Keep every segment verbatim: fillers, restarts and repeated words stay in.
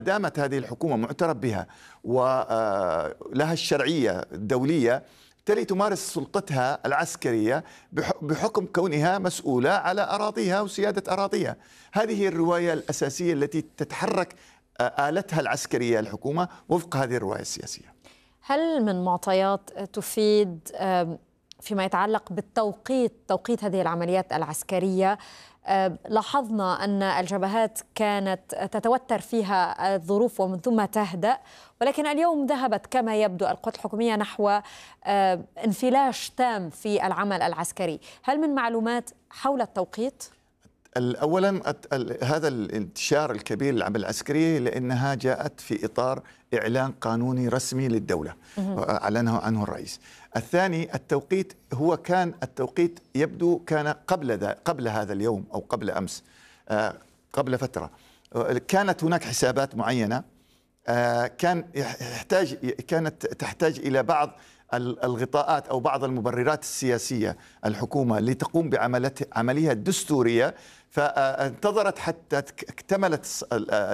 دامت هذه الحكومة معترف بها ولها الشرعية الدولية، بالتالي تمارس سلطتها العسكرية بحكم كونها مسؤولة على أراضيها وسيادة أراضيها. هذه هي الرواية الأساسية التي تتحرك آلتها العسكرية الحكومة وفق هذه الرواية السياسية. هل من معطيات تفيد فيما يتعلق بالتوقيت، توقيت هذه العمليات العسكرية؟ لاحظنا أن الجبهات كانت تتوتر فيها الظروف ومن ثم تهدأ، ولكن اليوم ذهبت كما يبدو القوات الحكومية نحو انفلاش تام في العمل العسكري. هل من معلومات حول التوقيت؟ أولا هذا الانتشار الكبير للعمل العسكري لأنها جاءت في إطار إعلان قانوني رسمي للدولة أعلنه عنه الرئيس. الثاني التوقيت، هو كان التوقيت يبدو كان قبل ذا قبل هذا اليوم أو قبل أمس، قبل فترة كانت هناك حسابات معينة كان يحتاج كانت تحتاج إلى بعض الغطاءات أو بعض المبررات السياسية الحكومة لتقوم بعمليها الدستورية، فانتظرت حتى اكتملت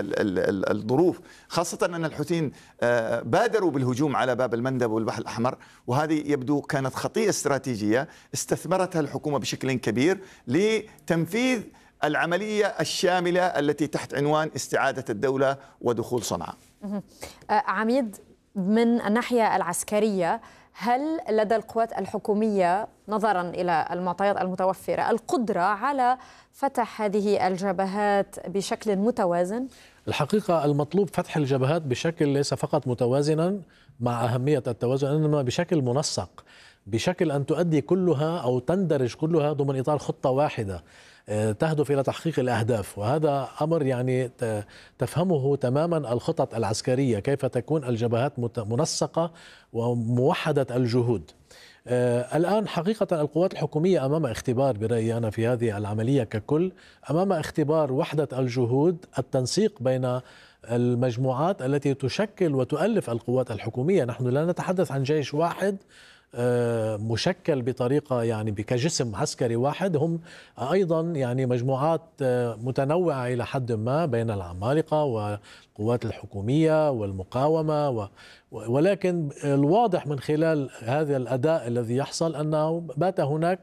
الظروف، خاصة أن الحوثيين بادروا بالهجوم على باب المندب والبحر الأحمر، وهذه يبدو كانت خطيئة استراتيجية استثمرتها الحكومة بشكل كبير لتنفيذ العملية الشاملة التي تحت عنوان استعادة الدولة ودخول صنعاء. عميد، من الناحية العسكرية هل لدى القوات الحكومية نظرا إلى المعطيات المتوفرة القدرة على فتح هذه الجبهات بشكل متوازن؟ الحقيقة المطلوب فتح الجبهات بشكل ليس فقط متوازنا مع أهمية التوازن، إنما بشكل منسق، بشكل أن تؤدي كلها أو تندرج كلها ضمن إطار خطة واحدة تهدف إلى تحقيق الأهداف. وهذا أمر يعني تفهمه تماما الخطط العسكرية، كيف تكون الجبهات منسقة وموحدة الجهود. الآن حقيقة القوات الحكومية أمام اختبار، برأيي أنا في هذه العملية ككل، أمام اختبار وحدة الجهود، التنسيق بين المجموعات التي تشكل وتؤلف القوات الحكومية. نحن لا نتحدث عن جيش واحد مشكل بطريقة يعني كجسم عسكري واحد، هم أيضا يعني مجموعات متنوعة إلى حد ما بين العمالقة والقوات الحكومية والمقاومة و... ولكن الواضح من خلال هذا الأداء الذي يحصل أنه بات هناك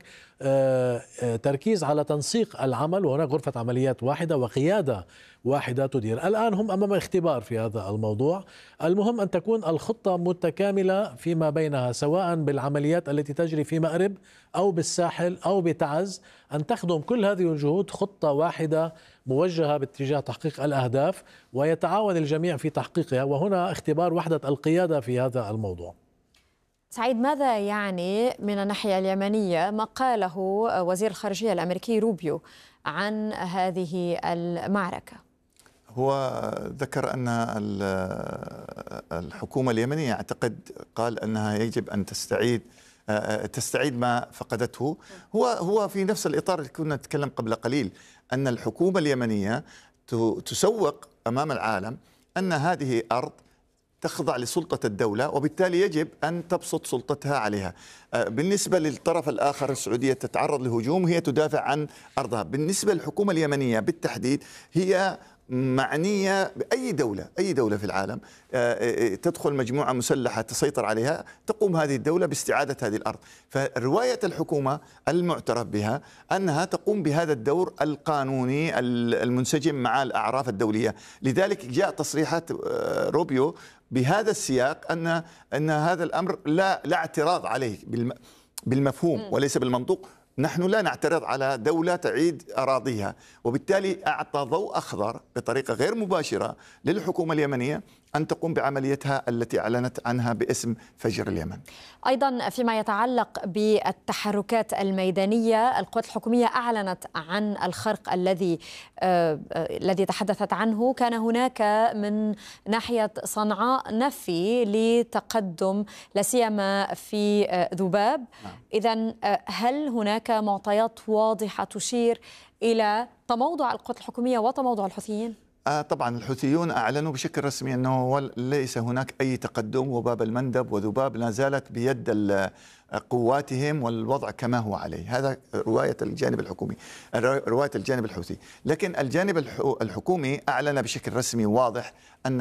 تركيز على تنسيق العمل، وهناك غرفة عمليات واحدة وقيادة واحدة تدير. الآن هم أمام اختبار في هذا الموضوع. المهم أن تكون الخطة متكاملة فيما بينها، سواء بالعمليات التي تجري في مأرب أو بالساحل أو بتعز، أن تخدم كل هذه الجهود خطة واحدة موجهة باتجاه تحقيق الأهداف، ويتعاون الجميع في تحقيقها. وهنا اختبار وحدة القيادة في هذا الموضوع. سعيد، ماذا يعني من الناحية اليمنية ما قاله وزير الخارجية الأمريكي روبيو عن هذه المعركة؟ هو ذكر أن الحكومة اليمنية أعتقد قال أنها يجب أن تستعيد تستعيد ما فقدته. هو هو في نفس الإطار اللي كنا نتكلم قبل قليل، أن الحكومة اليمنية تسوق أمام العالم أن هذه أرض تخضع لسلطة الدولة، وبالتالي يجب أن تبسط سلطتها عليها. بالنسبة للطرف الآخر السعودية تتعرض لهجوم، هي تدافع عن أرضها. بالنسبة للحكومة اليمنية بالتحديد، هي معنية بأي دولة أي دولة في العالم تدخل مجموعة مسلحة تسيطر عليها، تقوم هذه الدولة باستعادة هذه الأرض. فرواية الحكومة المعترف بها أنها تقوم بهذا الدور القانوني المنسجم مع الأعراف الدولية. لذلك جاء تصريحات روبيو بهذا السياق أن أن هذا الأمر لا لا اعتراض عليه بالمفهوم وليس بالمنطوق. نحن لا نعترض على دولة تعيد أراضيها، وبالتالي أعطى ضوء أخضر بطريقة غير مباشرة للحكومة اليمنية أن تقوم بعمليتها التي أعلنت عنها باسم فجر اليمن. أيضا فيما يتعلق بالتحركات الميدانية، القوات الحكومية أعلنت عن الخرق الذي آه الذي تحدثت عنه. كان هناك من ناحية صنعاء نفي لتقدم لا سيما في آه ذباب. إذن آه هل هناك معطيات واضحة تشير إلى تموضع القوات الحكومية وتموضع الحوثيين؟ آه طبعا الحوثيون أعلنوا بشكل رسمي أنه ليس هناك أي تقدم، وباب المندب وذباب لا زالت بيد قواتهم والوضع كما هو عليه. هذا رواية الجانب الحكومي، رواية الجانب الحوثي. لكن الجانب الحكومي أعلن بشكل رسمي واضح أن